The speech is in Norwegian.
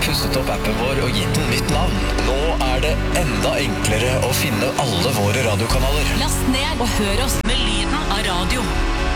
pusset opp appen vår og gitt den nytt navn. Nå er det enda enklere å finne alle våre radiokanaler. Last ned og hør oss med lyden av radio.